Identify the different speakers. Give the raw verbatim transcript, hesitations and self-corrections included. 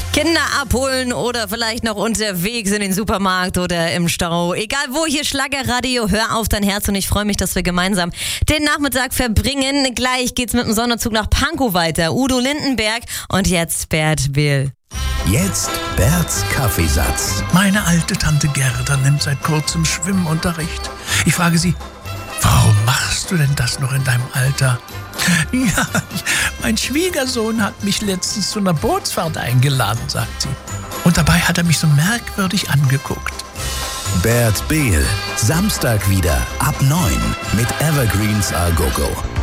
Speaker 1: Kinder abholen oder vielleicht noch unterwegs in den Supermarkt oder im Stau. Egal wo, hier Schlagerradio, hör auf dein Herz und ich freue mich, dass wir gemeinsam den Nachmittag verbringen. Gleich geht's mit dem Sonderzug nach Pankow weiter. Udo Lindenberg und jetzt Bert Behl.
Speaker 2: Jetzt Berts Kaffeesatz.
Speaker 3: Meine alte Tante Gerda nimmt seit kurzem Schwimmunterricht. Ich frage sie, warum machst du denn das noch in deinem Alter? Ja, mein Schwiegersohn hat mich letztens zu einer Bootsfahrt eingeladen, sagt sie. Und dabei hat er mich so merkwürdig angeguckt.
Speaker 2: Bert Behl, Samstag wieder ab neun mit Evergreens A Go Go.